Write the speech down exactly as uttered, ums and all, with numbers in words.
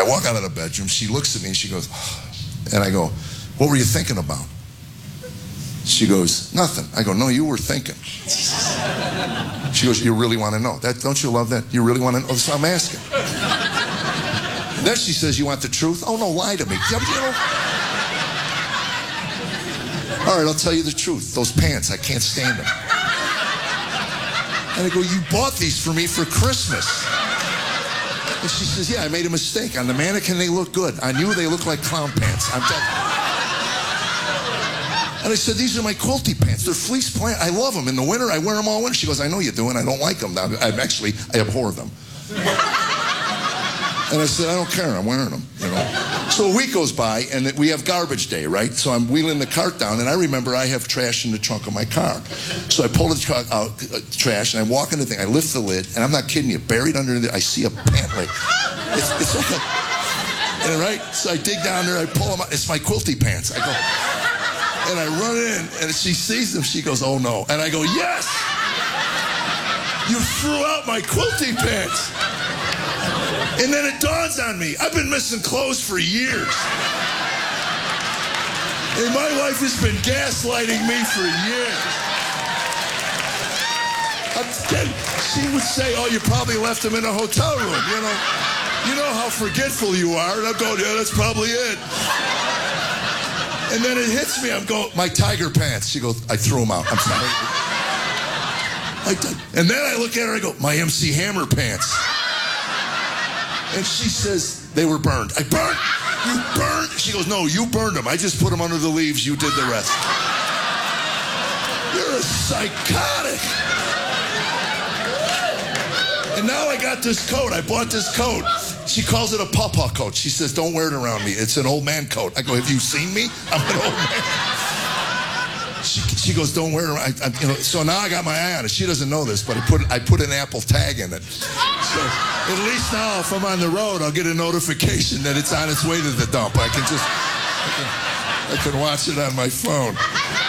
walk out of the bedroom. She looks at me and she goes, and I go, what were you thinking about? She goes, nothing. I go, no, you were thinking. She goes, you really want to know? That, don't you love that? You really want to know? So I'm asking. And then she says, you want the truth? Oh, no, lie to me. Yeah, but you know. All right, I'll tell you the truth. Those pants, I can't stand them. And I go, you bought these for me for Christmas. And she says, yeah, I made a mistake. On the mannequin, they look good. On you, they look like clown pants. I'm telling you. And I said, these are my quilty pants. They're fleece pants. I love them. In the winter, I wear them all winter. She goes, I know you do, and I don't like them. I'm actually, I abhor them. And I said, I don't care. I'm wearing them, you know. So a week goes by, and we have garbage day, right? So I'm wheeling the cart down, and I remember I have trash in the trunk of my car. So I pull the truck out, uh, trash, and I walk in the thing. I lift the lid, and I'm not kidding you. Buried under it, I see a pant leg. It's, it's like a, and right? So I dig down there, I pull them out. It's my quilty pants. I go, and I run in, and she sees them. She goes, oh, no. And I go, yes! You threw out my quilty pants. And then it dawns on me, I've been missing clothes for years. And my wife has been gaslighting me for years. She would say, oh, you probably left them in a hotel room, you know. You know how forgetful you are. And I'm going, yeah, that's probably it. And then it hits me, I'm going, my tiger pants. She goes, I threw them out, I'm sorry. I, and then I look at her, I go, my M C Hammer pants. And she says, they were burned. I burned? You burned? She goes, no, you burned them. I just put them under the leaves. You did the rest. You're a psychotic. And now I got this coat. I bought this coat. She calls it a pawpaw coat. She says, don't wear it around me. It's an old man coat. I go, have you seen me? I'm an old man. She, she goes, don't wear it around. I, I, you know, so now I got my eye on it. She doesn't know this, but I put, I put an Apple tag in it. So at least now, if I'm on the road, I'll get a notification that it's on its way to the dump. I can just, I can, I can watch it on my phone.